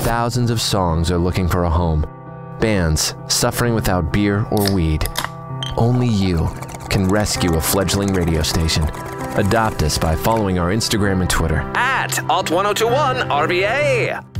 thousands of songs are looking for a home. Bands suffering without beer or weed. Only you can rescue a fledgling radio station. Adopt us by following our Instagram and Twitter @Alt1021 RVA.